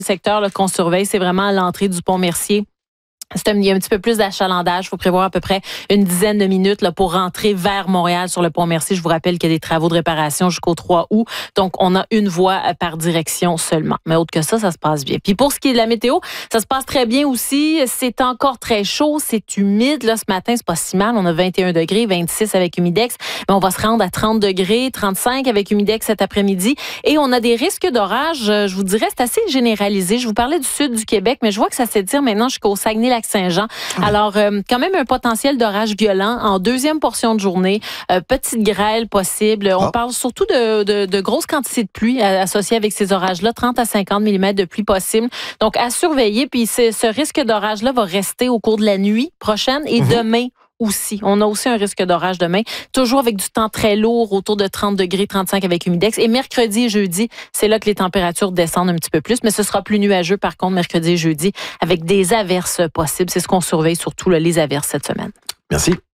secteur là, qu'on surveille, c'est vraiment à l'entrée du pont Mercier. Il y a un petit peu plus d'achalandage. Il faut prévoir à peu près une dizaine de minutes là, pour rentrer vers Montréal sur le pont Mercier. Je vous rappelle qu'il y a des travaux de réparation jusqu'au 3 août. Donc, on a une voie par direction seulement. Mais autre que ça se passe bien. Puis pour ce qui est de la météo, ça se passe très bien aussi. C'est encore très chaud, c'est humide. Là, ce matin, c'est pas si mal. On a 21 degrés, 26 avec humidex. Mais on va se rendre à 30 degrés, 35 avec humidex cet après-midi. Et on a des risques d'orage. Je vous dirais, c'est assez généralisé. Je vous parlais du sud du Québec, mais je vois que ça s'étire maintenant jusqu'au Saguenay-Lac-Saint-Jean. Alors, quand même un potentiel d'orage violent en deuxième portion de journée. Petite grêle possible. On parle surtout de grosses quantités de pluie associées avec ces orages-là, 30 à 50 mm de pluie possible. Donc, à surveiller. Puis, ce risque d'orage-là va rester au cours de la nuit prochaine et demain aussi. On a aussi un risque d'orage demain, toujours avec du temps très lourd, autour de 30 degrés, 35 avec humidex. Et mercredi et jeudi, c'est là que les températures descendent un petit peu plus, mais ce sera plus nuageux par contre mercredi et jeudi avec des averses possibles. C'est ce qu'on surveille surtout, là, les averses cette semaine. Merci.